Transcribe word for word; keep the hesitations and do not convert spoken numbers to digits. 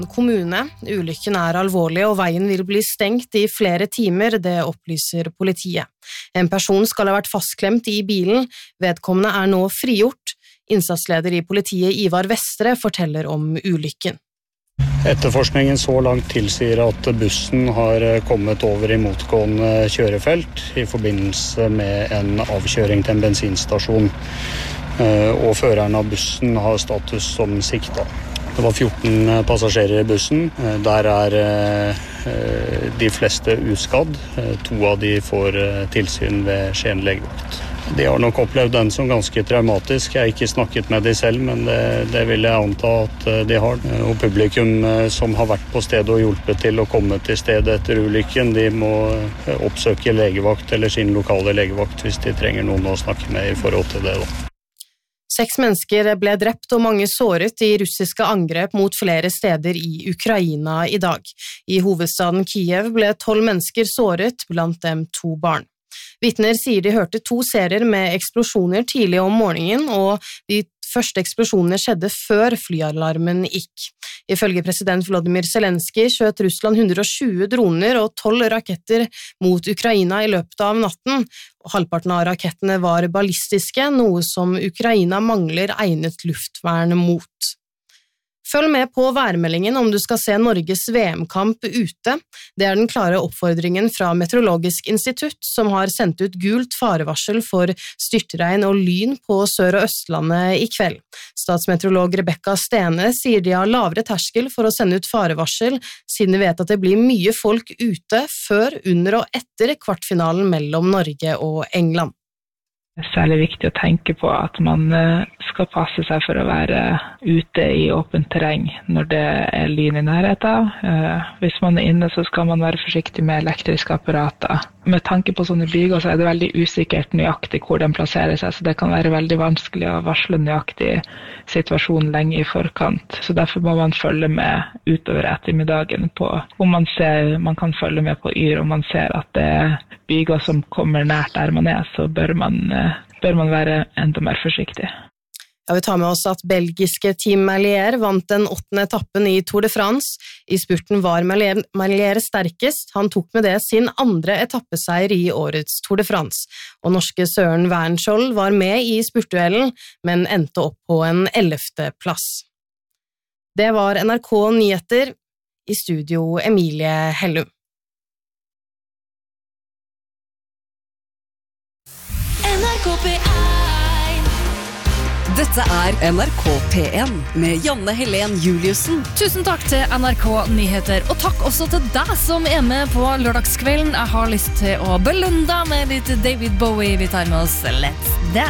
Kommune. Ulykken er alvorlig, og veien vil bli stengt i flere timer, det opplyser politiet. En person skal ha vært fastklemt i bilen, vedkommende er nå frigjort. Innsatsleder i politiet Ivar Vestre forteller om ulykken. Etterforskningen så langt tilsier at bussen har kommet over i motgående kjørefelt i forbindelse med en avkjøring til en bensinstasjon, og føreren av bussen har status som sikta. Det var fjorten passasjerer i bussen. Der er de fleste uskadd. To av de får tilsyn ved Skien legevakt. De har nok opplevd den som ganske traumatisk. Jeg har ikke snakket med de selv, men det, det vil jeg anta at de har. Og publikum som har vært på stedet og hjulpet til å komme til stedet etter ulykken, de må oppsøke legevakt eller sin lokale legevakt hvis de trenger noen å snakke med i forhold til det da. Seks mennesker ble drept og mange såret i russiske angrep mot flere steder i Ukraina i dag. I hovedstaden Kiev ble tolv mennesker såret, blant dem to barn. Vitner sier de hørte to serier med eksplosjoner tidlig om morgenen, og de første eksplosjonene skjedde før flyalarmen gikk. Ifølge president Volodymyr Zelenskyj skjøt Russland one hundred twenty droner og tolv raketter mot Ukraina i løpet av natten. Halvparten av rakettene var ballistiske, noe som Ukraina mangler egnet luftvern mot. Følg med på værmeldingen om du skal se Norges V M-kamp ute. Det er den klare oppfordringen fra Meteorologisk institutt, som har sendt ut gult farevarsel for styrtregn og lyn på Sør- og Østlandet i kveld. Statsmeteorolog Rebecca Stene sier de har lavere terskel for å sende ut farevarsel, siden de vet at det blir mye folk ute før, under og etter kvartfinalen mellom Norge og England. Det er særlig viktig å tenke på at man skal passe seg for å være ute i åpent terreng når det er lyn i nærheten. Hvis man er inne, så skal man være forsiktig med elektriske apparater. Med tanke på sånne byger så er det veldig usikkert nøyaktig hvor den plasserer seg, så det kan være veldig vanskelig å varsle nøyaktig situasjonen lenge i forkant. Så derfor må man følge med utover ettermiddagen på om man ser, man kan følge med på yr, om man ser at det er byger som kommer nært der man er, så bør man, bør man være enda mer forsiktig. Ja, vi tar med oss at belgiske Team Merlier vant den åttende etappen i Tour de France. I spurten var Merlier, Merlier sterkest. Han tok med det sin andre etappeseier i årets Tour de France. Og norske Søren Wernskjold var med i spurtduellen, men endte opp på en ellevte plass. Det var N R K Nyheter. I studio Emilie Hellum. N R K P one. Dette er N R K P one med Janne Helen Juliussen. Tusen takk til N R K Nyheter, og takk også til deg som er med på lørdagskvelden. Jeg har lyst til å belønne deg med litt David Bowie. Vi tar med oss Let's Dance.